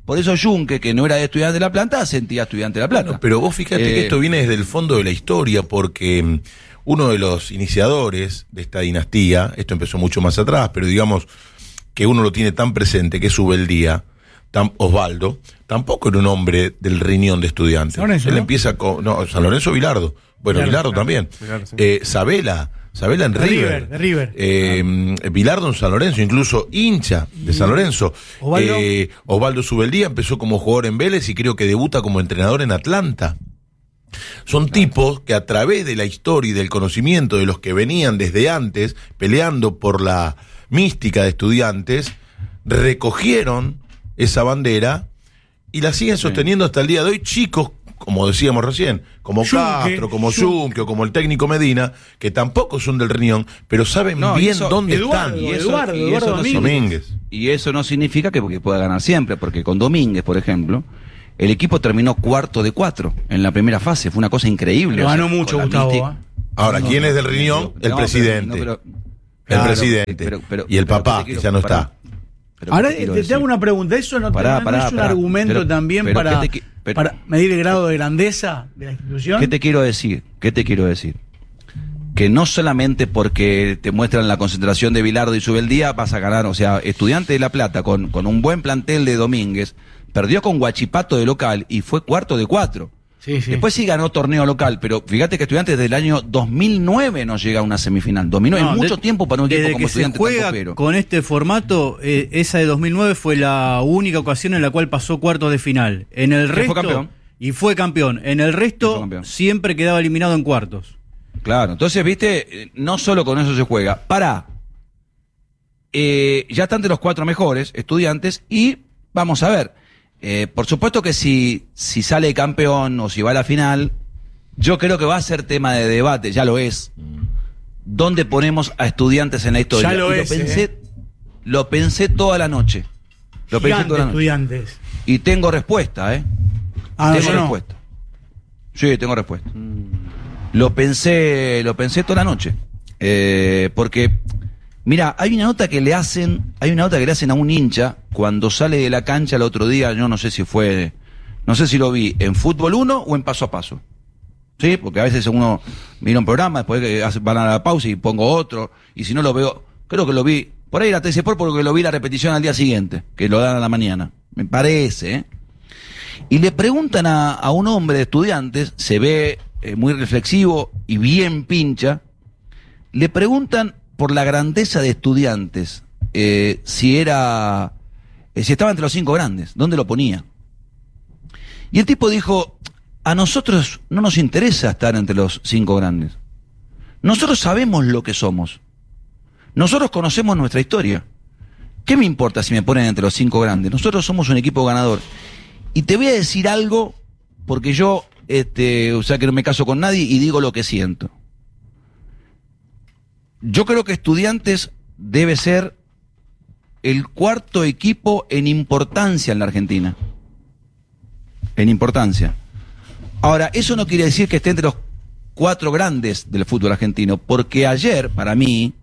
Por eso Junque, que no era de Estudiantes de La Plata, sentía Estudiante de La Plata. Bueno, pero vos fíjate que esto viene desde el fondo de la historia, porque uno de los iniciadores de esta dinastía, esto empezó mucho más atrás, pero digamos que uno lo tiene tan presente, que es Ubeldía, Osvaldo, tampoco era un hombre del riñón de Estudiantes. Lorenzo, Él ¿no? empieza con... No, San Lorenzo Bilardo. Bueno, Bilardo también. Bilardo, sí. Sabela en River. De River. Bilardo en San Lorenzo, incluso hincha de San Lorenzo. Osvaldo. Osvaldo Subeldía empezó como jugador en Vélez y creo que debuta como entrenador en Atlanta. Son tipos que a través de la historia y del conocimiento de los que venían desde antes peleando por la mística de Estudiantes, recogieron esa bandera y la siguen sosteniendo hasta el día de hoy. Chicos, como decíamos recién, como Castro, como Junque o como el técnico Medina, que tampoco son del riñón, pero saben bien dónde están. Eduardo Domínguez. Y eso no significa que pueda ganar siempre, porque con Domínguez, por ejemplo, el equipo terminó 4 de 4 en la primera fase. Fue una cosa increíble. Lo ganó mucho, Gustavo. Ahora, ¿quién es del riñón? El presidente. El presidente. Y el papá, que ya no está. Ahora te hago una pregunta. ¿Eso no es un argumento también para medir el grado de grandeza de la institución? ¿Qué te quiero decir? Que no solamente porque te muestran la concentración de Bilardo y Subeldía vas a ganar. O sea, Estudiante de La Plata con un buen plantel de Domínguez perdió con Huachipato de local y fue 4 de 4. Sí. Después sí ganó torneo local, pero fíjate que Estudiantes desde el año 2009 no llega a una semifinal. Dominó en mucho tiempo para un equipo como Estudiantes. Desde que se juega con este formato, esa de 2009 fue la única ocasión en la cual pasó cuartos de final. En el resto, fue campeón. Y fue campeón. En el resto, siempre quedaba eliminado en cuartos. Claro, entonces, viste, no solo con eso se juega. Ya están de los 4 mejores Estudiantes y vamos a ver. Por supuesto que si sale campeón o si va a la final, yo creo que va a ser tema de debate, ya lo es. ¿Dónde ponemos a Estudiantes en la historia? Ya lo es. Lo pensé toda la noche. Estudiantes. Y tengo respuesta, tengo respuesta. Sí, tengo respuesta. Lo pensé toda la noche. Porque, mira, hay una nota que le hacen a un hincha cuando sale de la cancha el otro día. Yo no sé si lo vi en Fútbol 1 o en Paso a Paso. Sí, porque a veces uno mira un programa, después van a la pausa y pongo otro, y si no lo veo, creo que lo vi, por ahí la TC Sport porque lo vi la repetición al día siguiente, que lo dan a la mañana, me parece, Y le preguntan a un hombre de Estudiantes, se ve muy reflexivo y bien pincha, le preguntan por la grandeza de Estudiantes, si estaba entre los 5 grandes, ¿dónde lo ponía? Y el tipo dijo, a nosotros no nos interesa estar entre los 5 grandes. Nosotros sabemos lo que somos. Nosotros conocemos nuestra historia. ¿Qué me importa si me ponen entre los 5 grandes? Nosotros somos un equipo ganador. Y te voy a decir algo, porque yo, o sea que no me caso con nadie y digo lo que siento. Yo creo que Estudiantes debe ser el 4º equipo en importancia en la Argentina. En importancia. Ahora, eso no quiere decir que esté entre los 4 grandes del fútbol argentino, porque ayer, para mí,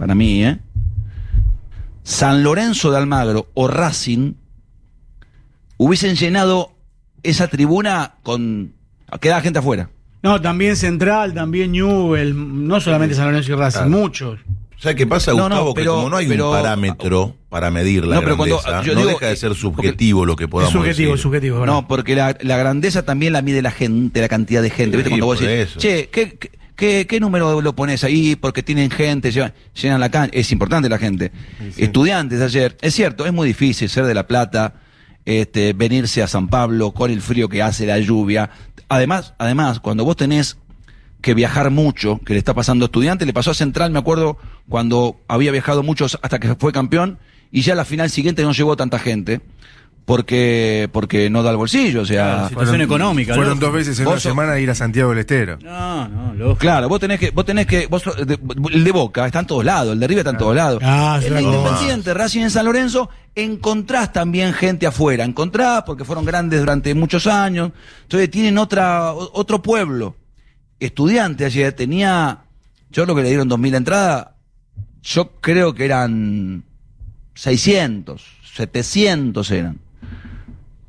San Lorenzo de Almagro o Racing hubiesen llenado esa tribuna con... queda gente afuera. No, también Central, también Newell, no solamente San Lorenzo y Racing, muchos. ¿Sabes qué pasa, Gustavo? Que como no hay un parámetro para medir la grandeza, no deja de ser subjetivo lo que podamos decir. Es subjetivo. ¿Verdad? No, porque la grandeza también la mide la gente, la cantidad de gente. ¿Viste? Cuando vos decís, che, ¿qué número lo pones ahí? Porque tienen gente, llenan la cancha. Es importante la gente. Sí. Estudiantes ayer, es cierto, es muy difícil ser de La Plata, venirse a San Pablo con el frío que hace, la lluvia. Además, cuando vos tenés que viajar mucho, que le está pasando a Estudiantes, le pasó a Central, me acuerdo, cuando había viajado muchos hasta que fue campeón, y ya la final siguiente no llegó tanta gente, porque no da el bolsillo, o sea... Claro, situación económica. Fueron 2 veces en una semana a ir a Santiago del Estero. No, lógico. Claro, vos tenés que, el de Boca está en todos lados, el de River está en todos lados. El de Independiente, Racing en San Lorenzo, encontrás también gente afuera, porque fueron grandes durante muchos años, entonces tienen otro pueblo. Estudiante ayer tenía, yo lo que le dieron 2.000 entradas, yo creo que eran 600, 700 eran.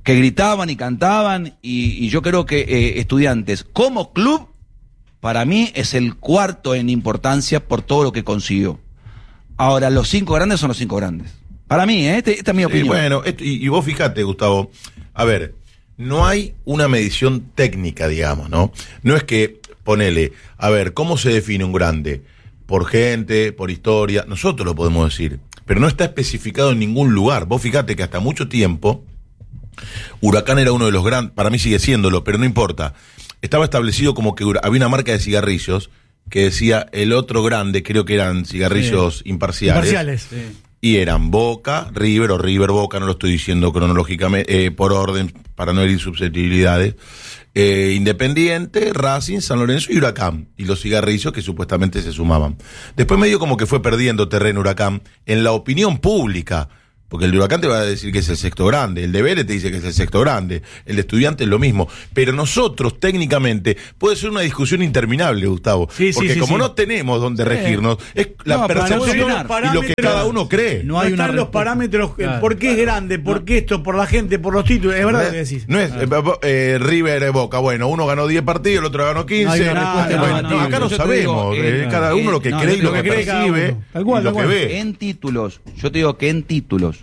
que gritaban y cantaban, y yo creo que Estudiantes, como club, para mí es el cuarto en importancia por todo lo que consiguió. Ahora, los 5 grandes son los 5 grandes. Para mí, esta es mi opinión. Bueno, y vos fíjate, Gustavo, a ver, no hay una medición técnica, digamos, ¿no? No es que, ponele, a ver, ¿cómo se define un grande? Por gente, por historia, nosotros lo podemos decir, pero no está especificado en ningún lugar. Vos fíjate que hasta mucho tiempo Huracán era uno de los grandes, para mí sigue siéndolo, pero no importa. Estaba establecido como que había una marca de cigarrillos que decía el otro grande, creo que eran cigarrillos imparciales. Sí. Y eran Boca, River o River Boca, no lo estoy diciendo cronológicamente, por orden, para no herir susceptibilidades. Independiente, Racing, San Lorenzo y Huracán. Y los cigarrillos que supuestamente se sumaban. Después medio como que fue perdiendo terreno Huracán en la opinión pública. Porque el de Huracán te va a decir que es el sexto grande, el de Vélez te dice que es el sexto grande, el de Estudiantes es lo mismo. Pero nosotros, técnicamente, puede ser una discusión interminable, Gustavo. Porque como no tenemos donde regirnos, es la percepción y lo que cada uno cree. No hay los parámetros, ¿por qué es grande? ¿Por qué esto? ¿Por la gente? ¿Por los títulos? Es verdad lo que decís. No es River Boca, bueno, uno ganó 10 partidos, el otro ganó 15. Acá no sabemos, cada uno lo que cree y lo que percibe y lo que ve. En títulos, yo te digo que en títulos,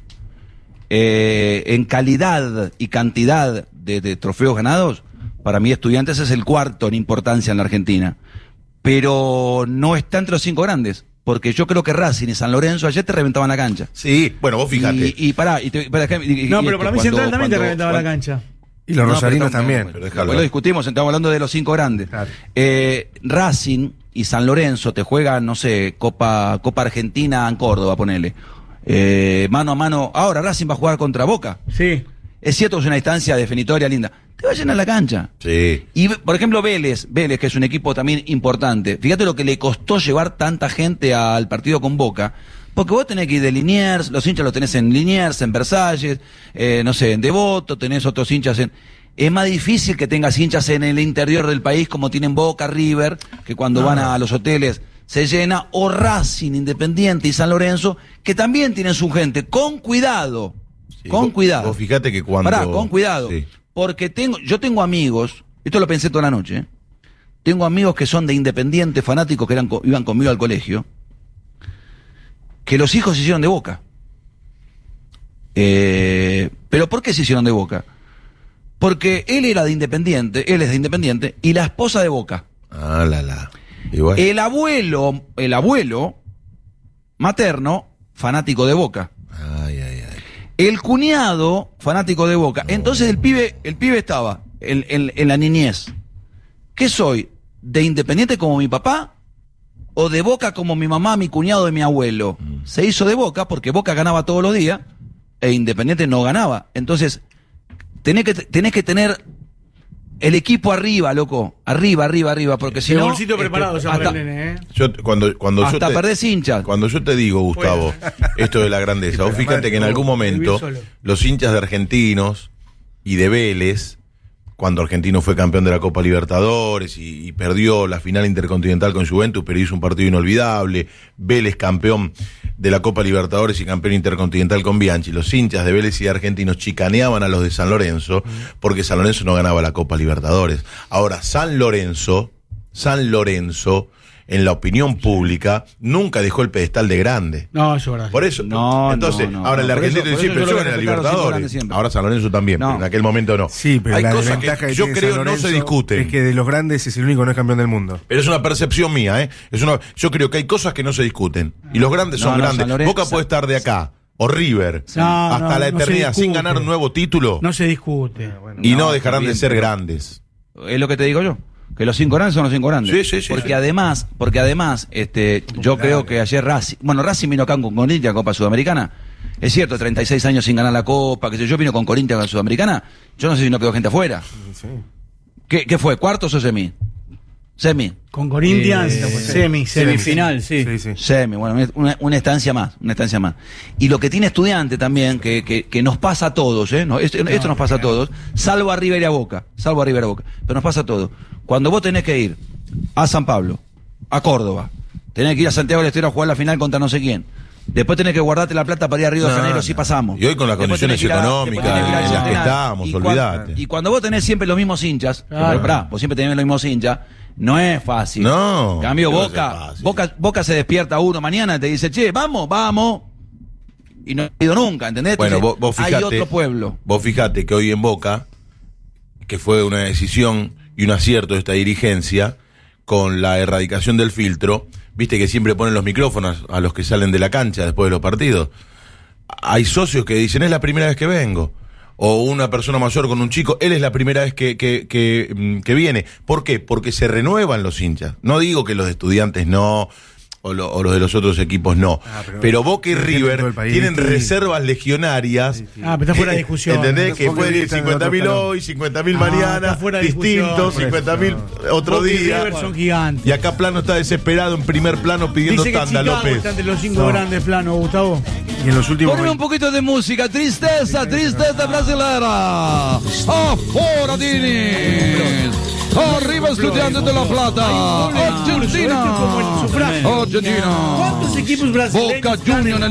en calidad y cantidad de trofeos ganados, para mí Estudiantes es el cuarto en importancia en la Argentina, pero no está entre los 5 grandes, porque yo creo que Racing y San Lorenzo ayer te reventaban la cancha. Sí, bueno, vos fíjate. Pero para mí Central también te reventaba la cancha. Y los rosarinos también. Lo discutimos, estamos hablando de los 5 grandes. Claro. Racing y San Lorenzo te juegan, no sé, Copa Argentina en Córdoba, ponele. Mano a mano. Ahora Racing va a jugar contra Boca. Sí. Es cierto que es una instancia definitoria linda. Te va a llenar la cancha. Sí. Y, por ejemplo, Vélez, que es un equipo también importante. Fíjate lo que le costó llevar tanta gente al partido con Boca. Porque vos tenés que ir de Liniers, los hinchas los tenés en Liniers, en Versalles, no sé, en Devoto, tenés otros hinchas en... Es más difícil que tengas hinchas en el interior del país como tienen Boca, River, que cuando van a los hoteles se llena, o Racing, Independiente y San Lorenzo, que también tienen su gente, con cuidado, cuidado. Vos fíjate que cuando... con cuidado, porque yo tengo amigos, esto lo pensé toda la noche, tengo amigos que son de Independiente, fanáticos que iban conmigo al colegio, que los hijos se hicieron de Boca. ¿Pero por qué se hicieron de Boca? Porque él es de Independiente, y la esposa de Boca. Igual. El abuelo materno, fanático de Boca. El cuñado, fanático de Boca. Entonces el pibe estaba en la niñez. ¿Qué soy? ¿De Independiente como mi papá? ¿O de Boca como mi mamá, mi cuñado y mi abuelo? Se hizo de Boca porque Boca ganaba todos los días e Independiente no ganaba. Entonces, tenés que tener el equipo arriba, loco. Arriba, porque si no... El bolsito preparado ya para el nene, Hasta perdés hinchas. Cuando yo te digo, Gustavo, esto de la grandeza, vos fíjate que en algún momento los hinchas de Argentinos y de Vélez, cuando Argentino fue campeón de la Copa Libertadores y perdió la final intercontinental con Juventus, pero hizo un partido inolvidable, Vélez campeón de la Copa Libertadores y campeón intercontinental con Bianchi, los hinchas de Vélez y de Argentinos chicaneaban a los de San Lorenzo porque San Lorenzo no ganaba la Copa Libertadores. Ahora, San Lorenzo, en la opinión pública, nunca dejó el pedestal de grande. No, eso es verdad. Por eso, ahora el argentino siempre yo gané la Libertadores. Ahora San Lorenzo también, pero en aquel momento no. Sí, pero hay la cosas desventaja que yo creo no se discuten. Es que de los grandes es el único que no es campeón del mundo. Pero es una percepción mía, yo creo que hay cosas que no se discuten. Y los grandes son grandes. Boca puede estar de acá, o River, hasta la eternidad, sin ganar un nuevo título. No se discute. Y no dejarán de ser grandes. Es lo que te digo yo. Que los 5 grandes son los 5 grandes. Sí. Porque además, yo creo que ayer Racing vino acá con Corinthians, Copa Sudamericana. Es cierto, 36 años sin ganar la Copa, yo vino con Corinthians a la Sudamericana. Yo no sé si no quedó gente afuera. Sí. ¿Qué fue? ¿Cuartos o semi? Semi. Con Corinthians, semifinal, sí. Semi, bueno, una estancia más. Y lo que tiene Estudiante también, que nos pasa a todos, esto nos pasa a todos, salvo a River y a Boca, pero nos pasa a todos. Cuando vos tenés que ir a San Pablo, a Córdoba, tenés que ir a Santiago del Estero a jugar la final contra no sé quién, Después tenés que guardarte la plata para ir a Río de Janeiro si pasamos. Y hoy con las condiciones económicas en las que estamos, olvidate. Y cuando vos tenés siempre los mismos hinchas, vos siempre tenés los mismos hinchas, no es fácil. No. En cambio, Boca se despierta uno mañana y te dice, che, vamos. Y no ha ido nunca, ¿entendés? Bueno, entonces, vos fijate, hay otro pueblo. Vos fijate que hoy en Boca, que fue una decisión y un acierto de esta dirigencia, con la erradicación del filtro, viste que siempre ponen los micrófonos a los que salen de la cancha después de los partidos. Hay socios que dicen, es la primera vez que vengo. O una persona mayor con un chico, él es la primera vez que viene. ¿Por qué? Porque se renuevan los hinchas. No digo que los de Estudiantes no, o los de los otros equipos no. Pero Boca y River tienen reservas legionarias. Pero está fuera de discusión. ¿Entendés? Que pueden ir 50.000 hoy, 50.000 mañana, distintos, 50.000 otro día. River son gigantes. Y acá Plano está desesperado en primer plano pidiendo dice tanda, que Chicago López. está entre los 5 grandes planos, Gustavo. Y en los últimos Ponme un poquito de música, tristeza brasilera. Afuera, Diniz. Arriba, Estudiantes de La Plata. Argentina. ¿Cuántos equipos brasileños? Boca Juniors.